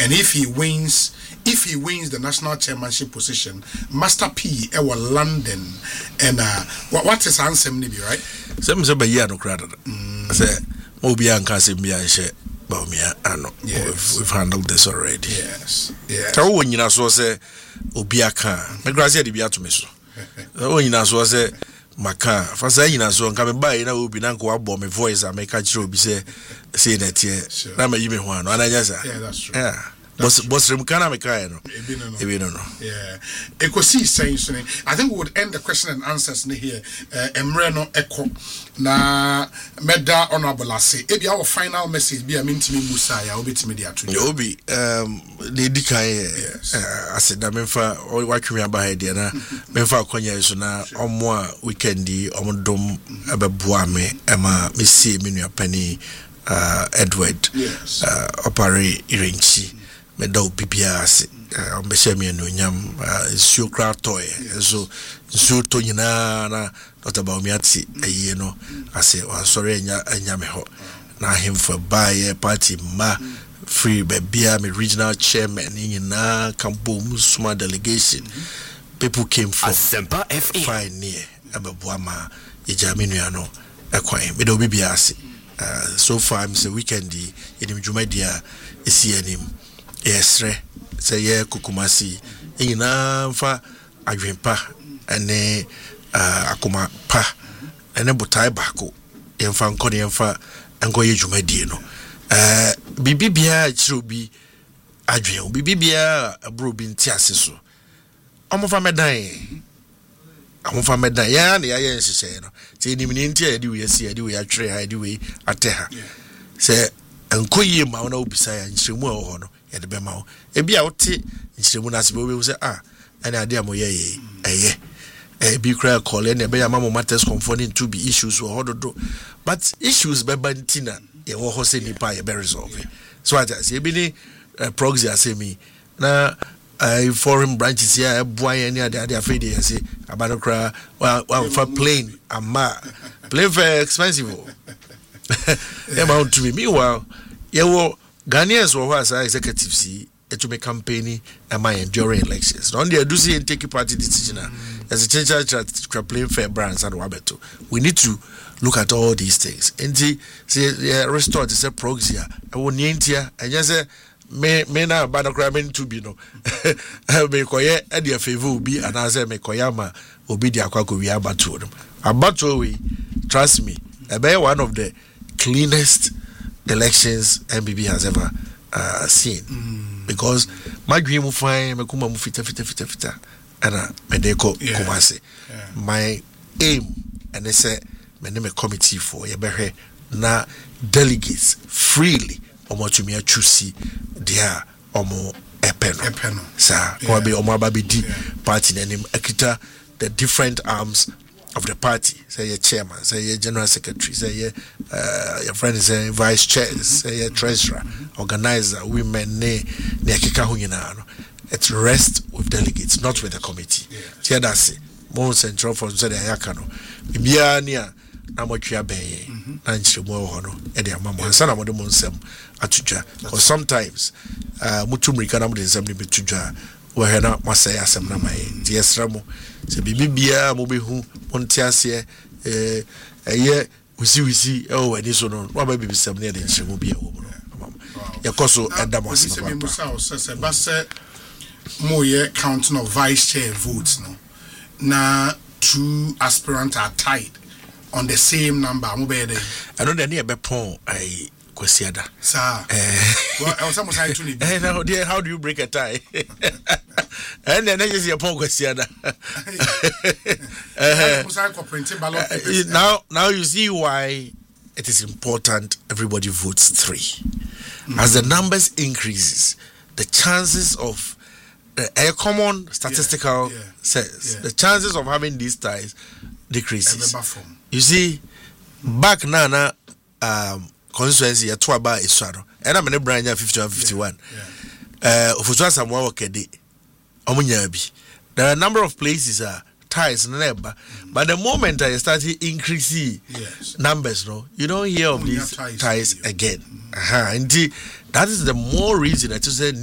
And if he wins the national chairmanship position, Master P ewa London and what is answer maybe right? Some say year no crowd. Say Obi Anka say me and share Baumia ano. We've handled this already. Yes. Yeah. So when you so say Obi Aka, me grazie di bia to me so. When you so say Maka, for say you so nka me buy na Obi na nko abo me voice and make chiro Obi say that here. Na me yime ho ano. Yeah, that's true. Yeah. Boss Remkana Mekaya no. No. Yeah. Ekosi saying so. I think we would end the question and answers here. Emre no Eko na Meda Honorable Ase. Ebi our final message be amintimi Musa ya obetimi dia to. Obi the dikai ase da memfa watwe aba he dia na memfa akonya so na omo a weekend di omdom abeboa me ema mesi me nua pani Edward opare irenchi medal PPS ombeshemi no nyam nsuo kra toy so nsuo to nyina na Dr. Baumiati ayi no ase wansore anya me ho na himfa baye party ma free bebia me regional chairman nyina kampo musuma delegation people came from Asempa FA fine near abeboa ma ejaminu ya no ekwan me do bibia ase so far I'm say weekendi edim dwumadia esienim yesre say ye kukumasi nyina mfa adwenpa ene akoma pa ene botai bako yemfa nkone yemfa enkoye dwumadie no bibibia chirobi adwen bibibia abro bi ntiase so omofa medan ya na ya yenhyehyɛ no te enim ni ntia yedi we asi yedi we atwere ha yedi we ateha sɛ enkoye ma wona obisa ya nkyeremu a wo no yede be ma wo ebi a wote nkyeremu na se be wo sɛ ɛna ade amoye ɛyɛ bi kra call ɛna be ya ma mo matters conforming to be issues wo hododo but issues be bantina ye wo ho sɛ nipa ye be resolve so I say ebi ni proxy asemi na foreign branches here boy any other afraid they say about cry well for plane plane very expensive amount to me meanwhile yeah Ghanaians were as executives see to make campaigning and my during elections on the do see and take party decision as a change plane fair brands and wabeto we need to look at all these things and say restore this proxy I won't here and just say me na ba no kra me to be no me koye e dia favor obi anaze me koyama obi dia kwako wi abato no abato we trust me e be one of the cleanest elections MBB has ever seen because my dream of fine me kuma mu fita ana me de ko kumase my aim and they say me name a committee for ye behwe na delegates freely omo tumi achusi dia omo epeno sa ko be omo ababedi party nanim akita the different arms of the party say your chairman say your general secretary say your friend say vice chair say your treasurer organizer women ne akika ho nyina no it rests with delegates not with the committee here that say more central for say ayaka no bia nia na motwa ben na nchiremu ho no e de amamo ansa na modem nsem atudwa because sometimes mutumrika na modem nsem ne betudwa wo he na masai asem na mai de yesramo se bibia mo behu montiase eye wisi e o ani so no wa ba bibisem ne de nchiremu bia wo no yakoso edamo se bi musa o se ba se mo ye counting of vice chair votes no na two aspirants are tied on the same number mo be dey I don't any be pon ai kwesiada sir well I was almost trying to now dear how do you break a tie and then just your pon kwesiada now you see why it is important everybody votes 3 as the numbers increases the chances of a common statistical says the chances of having these ties decreases. You see, back now, constituency at Twaba is Swado, and I'm in a brand 51. There are a number of places ties never, but the moment I started increasing numbers, no, you don't hear of these ties again. Indeed, that is the more reason that you said.